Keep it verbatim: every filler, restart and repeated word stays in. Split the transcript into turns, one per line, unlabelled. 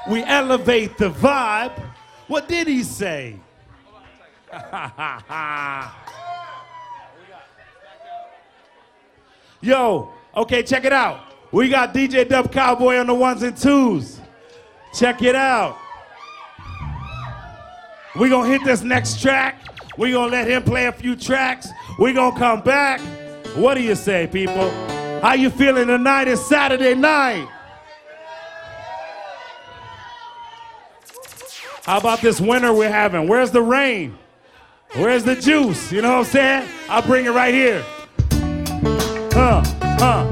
We elevate the vibe. What did he say? Yo, okay, check it out. We got D J Dub Cowboy on the ones and twos. Check it out. We gonna hit this next track. We gonna let him play a few tracks. We gonna come back. What do you say, people? How you feeling tonight? It's Saturday night. How about this winter we're having? Where's the rain? Where's the juice? You know what I'm saying? I'll bring it right here. Huh, huh.